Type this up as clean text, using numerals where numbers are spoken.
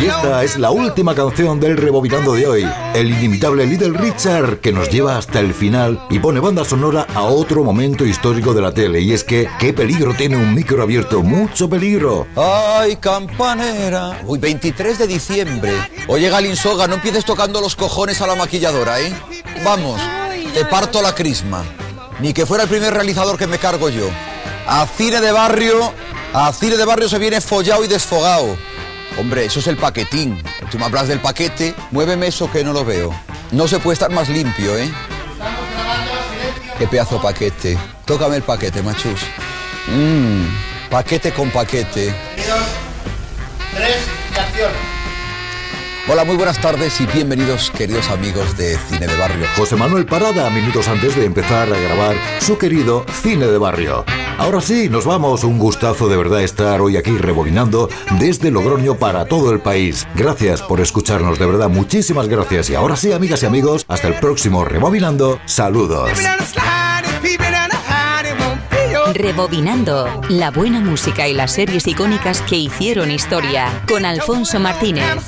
Y esta es la última canción del Rebobinando de hoy. El inimitable Little Richard, que nos lleva hasta el final y pone banda sonora a otro momento histórico de la tele. Y es que, ¿qué peligro tiene un micro abierto? ¡Mucho peligro! ¡Ay, campanera! Uy, 23 de diciembre. Oye, Galinsoga, no empieces tocando los cojones a la maquilladora, ¿eh? Vamos, te parto la crisma. Ni que fuera el primer realizador que me cargo yo. A cine de barrio se viene follado y desfogado. Hombre, eso es el paquetín. Tú me hablas del paquete, muéveme eso que no lo veo. No se puede estar más limpio, ¿eh? Qué pedazo paquete. Tócame el paquete, machus. Paquete con paquete. 3 y acción. Hola, muy buenas tardes y bienvenidos, queridos amigos de Cine de Barrio. José Manuel Parada, minutos antes de empezar a grabar su querido Cine de Barrio. Ahora sí, nos vamos. Un gustazo de verdad estar hoy aquí rebobinando desde Logroño para todo el país. Gracias por escucharnos, de verdad, muchísimas gracias. Y ahora sí, amigas y amigos, hasta el próximo Rebobinando. Saludos. Rebobinando, la buena música y las series icónicas que hicieron historia, con Alfonso Martínez.